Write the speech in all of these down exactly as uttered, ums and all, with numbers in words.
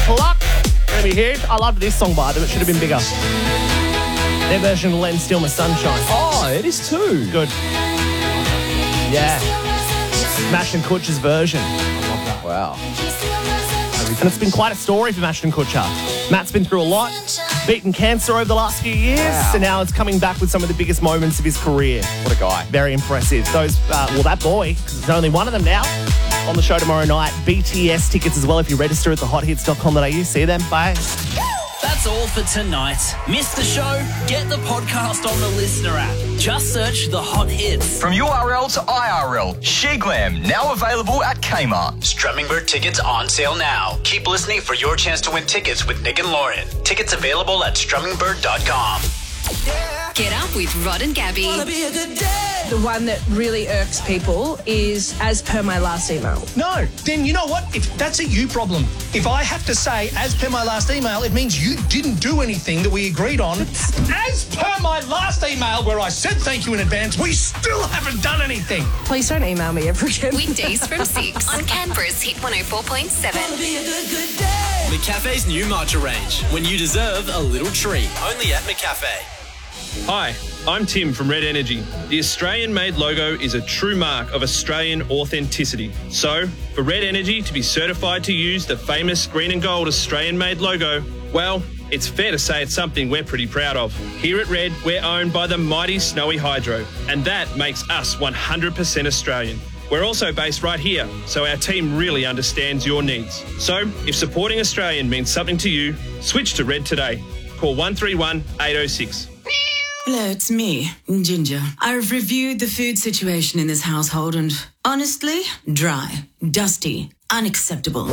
Pluck. Gonna be huge. I loved this song by them. It should have been bigger. Their version of Len Steal My Sunshine. Oh, it is too. Good. Yeah. Mash and Kutcher's version. Wow. And it's been quite a story for Mash and Kutcher. Matt's been through a lot, beaten cancer over the last few years, Wow. and now it's coming back with some of the biggest moments of his career. What a guy. Very impressive. Those, uh, well, that boy, 'cause there's only one of them now, on the show tomorrow night. B T S tickets as well if you register at the hot hits dot com dot a u. See you then. Bye. That's all for tonight. Miss the show? Get the podcast on the Listener app. Just search The Hot Hits. From U R L to I R L, She Glam, now available at Kmart. Strummingbird tickets on sale now. Keep listening for your chance to win tickets with Nick and Lauren. Tickets available at strummingbird dot com. Get up with Rod and Gabby. The one that really irks people is as per my last email. No, then you know what? If that's a you problem. If I have to say, as per my last email, it means you didn't do anything that we agreed on. As per my last email, where I said thank you in advance, we still haven't done anything. Please don't email me ever again. Weekdays from six on Canberra's Hit one oh four point seven. McCafe's new matcha range. When you deserve a little treat. Only at McCafe. Hi, I'm Tim from Red Energy. The Australian-made logo is a true mark of Australian authenticity. So, for Red Energy to be certified to use the famous green and gold Australian-made logo, well, it's fair to say it's something we're pretty proud of. Here at Red, we're owned by the mighty Snowy Hydro, and that makes us one hundred percent Australian. We're also based right here, so our team really understands your needs. So, if supporting Australian means something to you, switch to Red today. Call one three one, eight oh six. Hello, it's me, Ginger. I've reviewed the food situation in this household and, honestly, dry, dusty, unacceptable.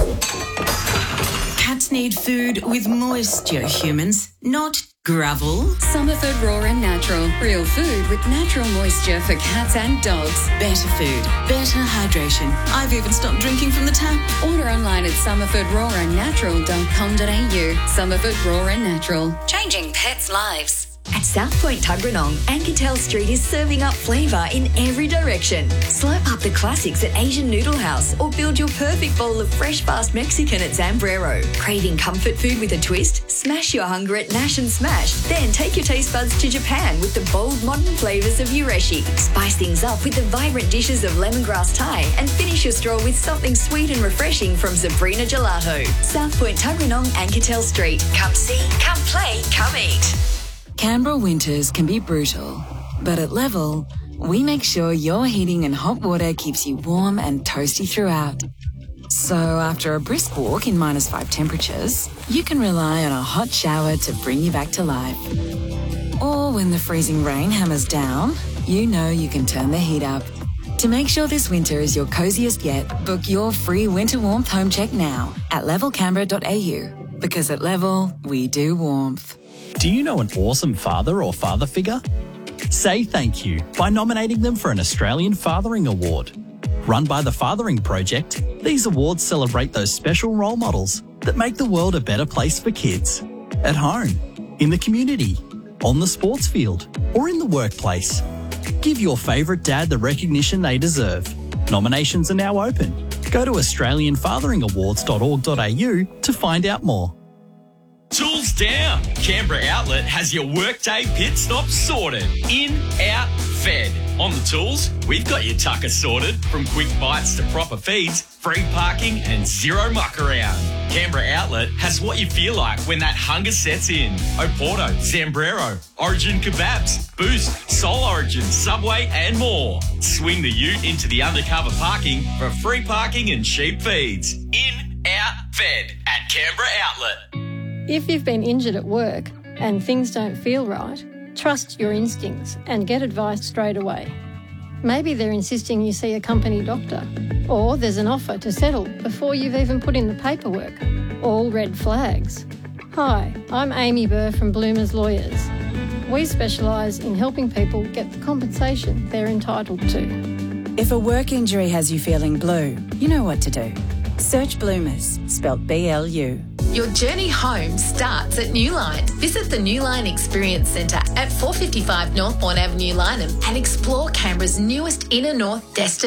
Cats need food with moisture, humans, not gravel. Summerford Raw and Natural. Real food with natural moisture for cats and dogs. Better food, better hydration. I've even stopped drinking from the tap. Order online at summerford raw and natural dot com dot a u. Summerford Raw and Natural. Changing pets' lives. At South Point Tuggeranong, Anketel Street is serving up flavour in every direction. Slurp up the classics at Asian Noodle House or build your perfect bowl of fresh, fast Mexican at Zambrero. Craving comfort food with a twist? Smash your hunger at Nash and Smash. Then take your taste buds to Japan with the bold, modern flavours of Yureshi. Spice things up with the vibrant dishes of lemongrass Thai and finish your stroll with something sweet and refreshing from Sabrina Gelato. South Point Tuggeranong, Anketel Street. Come see, come play, come eat. Canberra winters can be brutal, but at Level, we make sure your heating and hot water keeps you warm and toasty throughout. So after a brisk walk in minus five temperatures, you can rely on a hot shower to bring you back to life. Or when the freezing rain hammers down, you know you can turn the heat up. To make sure this winter is your coziest yet, book your free winter warmth home check now at level canberra dot a u. Because at Level, we do warmth. Do you know an awesome father or father figure? Say thank you by nominating them for an Australian Fathering Award. Run by the Fathering Project, these awards celebrate those special role models that make the world a better place for kids. At home, in the community, on the sports field, or in the workplace. Give your favourite dad the recognition they deserve. Nominations are now open. Go to australian fathering awards dot org dot a u to find out more. Tools down. Canberra Outlet has your workday pit stop sorted. In, out, fed. On the tools, we've got your tucker sorted. From quick bites to proper feeds, free parking and zero muck around. Canberra Outlet has what you feel like when that hunger sets in. Oporto, Zambrero, Origin Kebabs, Boost, Soul Origin, Subway and more. Swing the ute into the undercover parking for free parking and cheap feeds. In, out, fed at Canberra Outlet. If you've been injured at work and things don't feel right, trust your instincts and get advice straight away. Maybe they're insisting you see a company doctor, or there's an offer to settle before you've even put in the paperwork. All red flags. Hi, I'm Amy Burr from Bloomers Lawyers. We specialise in helping people get the compensation they're entitled to. If a work injury has you feeling blue, you know what to do. Search Bloomers, spelt B L U. Your journey home starts at Newline. Visit the Newline Experience Centre at four fifty-five Northbourne Avenue, Lyneham, and explore Canberra's newest inner north destination.